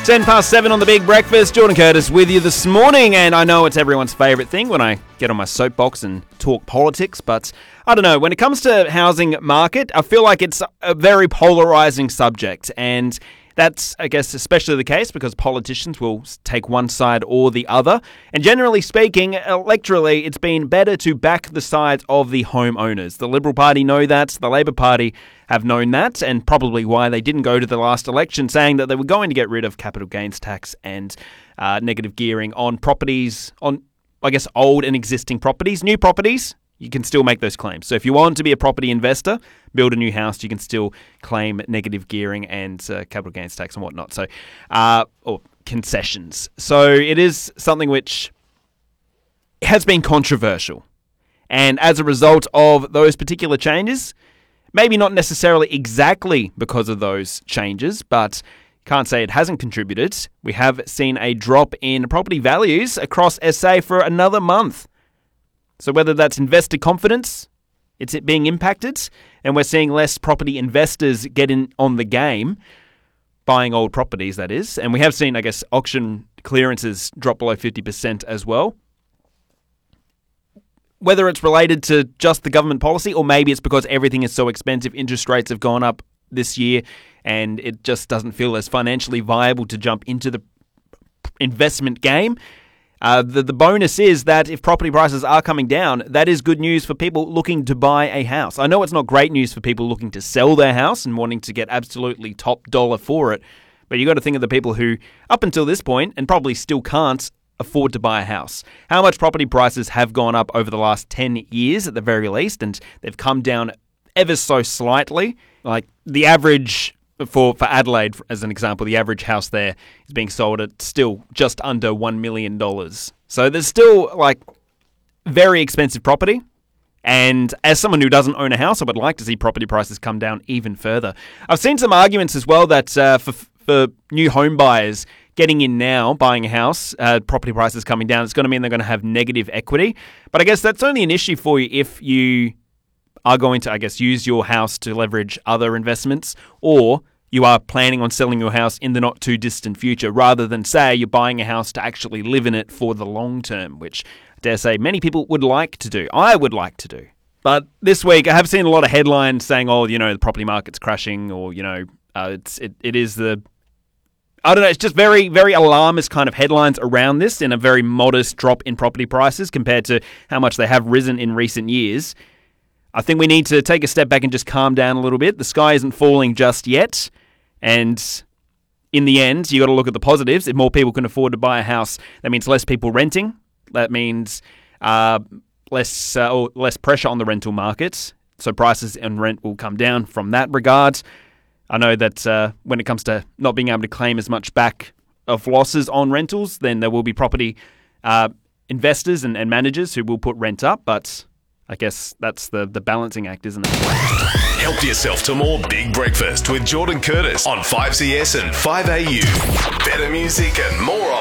7:10 on the Big Breakfast. Jordan Curtis with you this morning, and I know it's everyone's favourite thing when I get on my soapbox and talk politics, but I don't know. When it comes to housing market, I feel like it's a very polarising subject, and that's, I guess, especially the case because politicians will take one side or the other. And generally speaking, electorally, it's been better to back the side of the homeowners. The Liberal Party know that. The Labor Party have known that, and probably why they didn't go to the last election, saying that they were going to get rid of capital gains tax and negative gearing on properties, on, I guess, old and existing properties. New properties, you can still make those claims. So if you want to be a property investor, build a new house, you can still claim negative gearing and capital gains tax and whatnot. So, or concessions. So it is something which has been controversial. And as a result of those particular changes, maybe not necessarily exactly because of those changes, but can't say it hasn't contributed. We have seen a drop in property values across SA for another month. So whether that's investor confidence, it's it being impacted, and we're seeing less property investors get in on the game, buying old properties, that is. And we have seen, I guess, auction clearances drop below 50% as well. Whether it's related to just the government policy, or maybe it's because everything is so expensive, interest rates have gone up this year, and it just doesn't feel as financially viable to jump into the investment game. The bonus is that if property prices are coming down, that is good news for people looking to buy a house. I know it's not great news for people looking to sell their house and wanting to get absolutely top dollar for it, but you got to think of the people who, up until this point, and probably still can't afford to buy a house. How much property prices have gone up over the last 10 years at the very least, and they've come down ever so slightly. Like the average for Adelaide, as an example, the average house there is being sold at still just under $1 million. So there's still like very expensive property. And as someone who doesn't own a house, I would like to see property prices come down even further. I've seen some arguments as well that for new home buyers getting in now, buying a house, property prices coming down, it's going to mean they're going to have negative equity. But I guess that's only an issue for you if you are going to, I guess, use your house to leverage other investments, or you are planning on selling your house in the not too distant future, rather than say you're buying a house to actually live in it for the long term, which I dare say many people would like to do. I would like to do. But this week I have seen a lot of headlines saying, oh, you know, the property market's crashing, or, you know, it is the, I don't know, it's just very, very alarmist kind of headlines around this, in a very modest drop in property prices compared to how much they have risen in recent years. I think we need to take a step back and just calm down a little bit. The sky isn't falling just yet. And in the end, you got to look at the positives. If more people can afford to buy a house, that means less people renting. That means less pressure on the rental market. So prices and rent will come down from that regard. I know that when it comes to not being able to claim as much back of losses on rentals, then there will be property investors and managers who will put rent up. But I guess that's the balancing act, isn't it? Help yourself to more Big Breakfast with Jordan Curtis on 5CS and 5AU. Better music and more